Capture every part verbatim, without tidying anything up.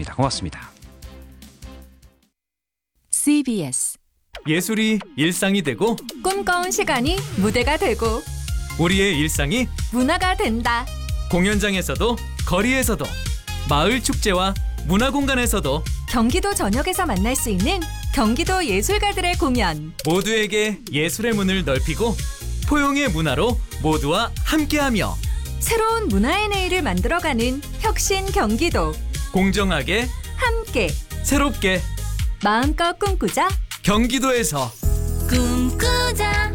부탁드립니다. 고맙습니다. 씨비에스 예술이 일상이 되고 꿈꿔온 시간이 무대가 되고 우리의 일상이 문화가 된다. 공연장에서도 거리에서도 마을 축제와 문화공간에서도 경기도 전역에서 만날 수 있는 경기도 예술가들의 공연. 모두에게 예술의 문을 넓히고 포용의 문화로 모두와 함께하며 새로운 문화의 내일을 만들어가는 혁신 경기도. 공정하게 함께 새롭게 마음껏 꿈꾸자. 경기도에서 꿈꾸자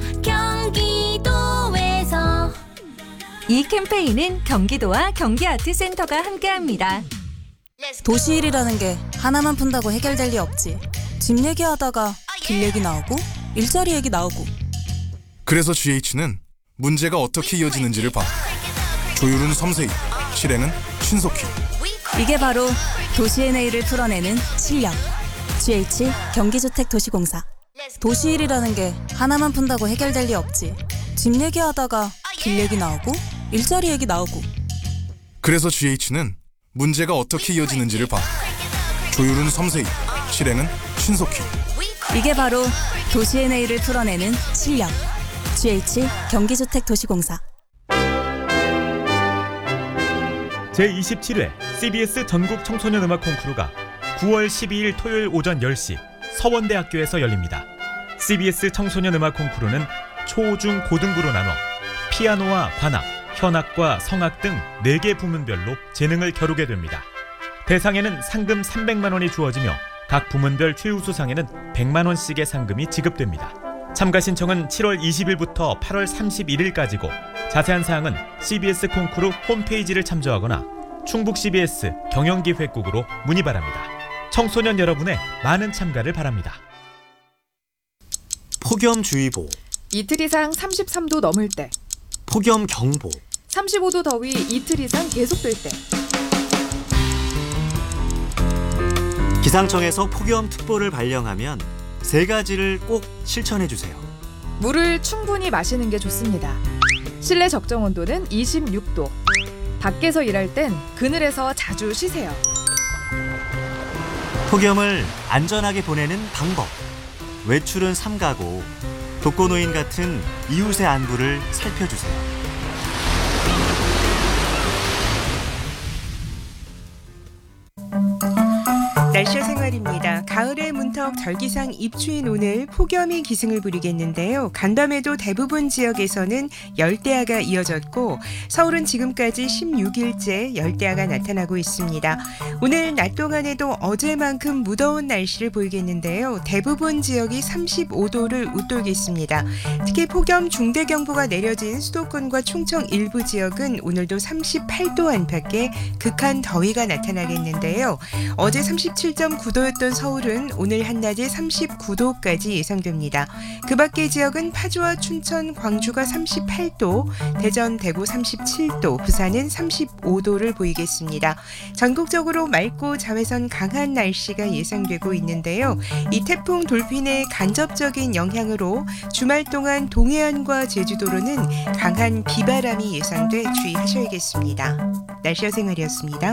경기도에서. 이 캠페인은 경기도와 경기아트센터가 함께합니다. 도시일이라는 게 하나만 푼다고 해결될 리 없지. 집 얘기하다가 길 얘기 나오고 일자리 얘기 나오고. 그래서 지에이치는 문제가 어떻게 이어지는지를 봐. 조율은 섬세히, 실행은 신속히. 이게 바로 도시의 내일을 풀어내는 실력. 지에이치 경기주택도시공사. 도시일이라는 게 하나만 푼다고 해결될 리 없지. 집 얘기하다가 길 얘기 나오고 일자리 얘기 나오고. 그래서 지에이치는 문제가 어떻게 이어지는지를 봐. 조율은 섬세히, 실행은 신속히. 이게 바로 도시의 내일을 풀어내는 실력. 지에이치 경기주택도시공사. 제이십칠 회 씨비에스 전국 청소년 음악 콩쿠르가 구월 십이일 토요일 오전 열 시 서원대학교에서 열립니다. 씨비에스 청소년 음악 콩쿠르는 초, 중, 고등부로 나눠 피아노와 관악, 현악과 성악 등 네 개 부문별로 재능을 겨루게 됩니다. 대상에는 상금 삼백만 원이 주어지며 각 부문별 최우수상에는 백만 원씩의 상금이 지급됩니다. 참가 신청은 칠월 이십일부터 팔월 삼십일일까지고 자세한 사항은 씨비에스 콩쿠르 홈페이지를 참조하거나 충북 씨비에스 경영기획국으로 문의 바랍니다. 청소년 여러분의 많은 참가를 바랍니다. 폭염주의보, 이틀 이상 삼십삼 도 넘을 때, 폭염경보, 삼십오 도 더위 이틀 이상 계속될 때. 기상청에서 폭염특보를 발령하면 세 가지를 꼭 실천해주세요. 물을 충분히 마시는 게 좋습니다. 실내 적정 온도는 이십육 도. 밖에서 일할 땐 그늘에서 자주 쉬세요. 폭염을 안전하게 보내는 방법. 외출은 삼가고 독거노인 같은 이웃의 안부를 살펴주세요. 날씨와 생활입니다. 가을의 문턱 절기상 입추인 오늘 폭염이 기승을 부리겠는데요. 간밤에도 대부분 지역에서는 열대야가 이어졌고 서울은 지금까지 십육 일째 열대야가 나타나고 있습니다. 오늘 낮 동안에도 어제만큼 무더운 날씨를 보이겠는데요. 대부분 지역이 삼십오 도를 웃돌겠습니다. 특히 폭염 중대경보가 내려진 수도권과 충청 일부 지역은 오늘도 삼십팔 도 안팎의 극한 더위가 나타나겠는데요. 어제 삼십칠 점 구 도였던 서울은 오늘 한낮에 삼십구 도까지 예상됩니다. 그 밖의 지역은 파주와 춘천, 광주가 삼십팔 도, 대전, 대구 삼십칠 도, 부산은 삼십오 도를 보이겠습니다. 전국적으로 맑고 자외선 강한 날씨가 예상되고 있는데요. 이 태풍 돌핀의 간접적인 영향으로 주말 동안 동해안과 제주도로는 강한 비바람이 예상돼 주의하셔야겠습니다. 날씨와 생활이었습니다.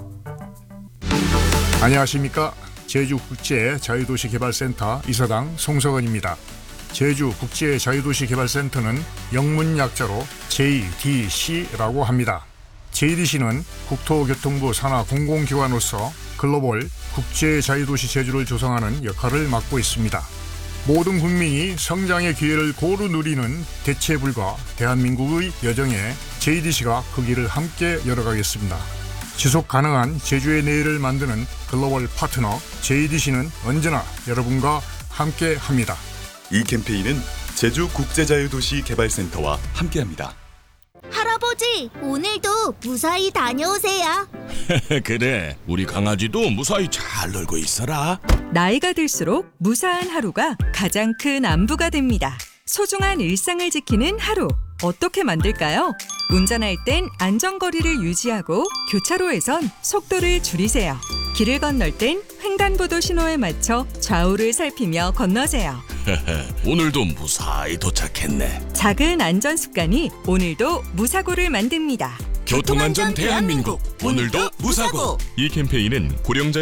안녕하십니까. 제주국제자유도시개발센터 이사장 송석원입니다. 제주국제자유도시개발센터는 영문 약자로 제이디씨라고 합니다. 제이디씨는 국토교통부 산하 공공기관으로서 글로벌 국제자유도시 제주를 조성하는 역할을 맡고 있습니다. 모든 국민이 성장의 기회를 고루 누리는 대체불가 대한민국의 여정에 제이디씨가 그 길을 함께 열어가겠습니다. 지속 가능한 제주의 내일을 만드는 글로벌 파트너 제이디씨는 언제나 여러분과 함께합니다. 이 캠페인은 제주국제자유도시개발센터와 함께합니다. 할아버지, 오늘도 무사히 다녀오세요. 그래, 우리 강아지도 무사히 잘 놀고 있어라. 나이가 들수록 무사한 하루가 가장 큰 안부가 됩니다. 소중한 일상을 지키는 하루. 어떻게 만들까요? 운전할 땐 안전거리를 유지하고 교차로에선 속도를 줄이세요. 길을 건널 땐 횡단보도 신호에 맞춰 좌우를 살피며 건너세요. 오늘도 무사히 도착했네. 작은 안전 습관이 오늘도 무사고를 만듭니다. 교통안전 대한민국, 오늘도 무사고. 이 캠페인은 고령자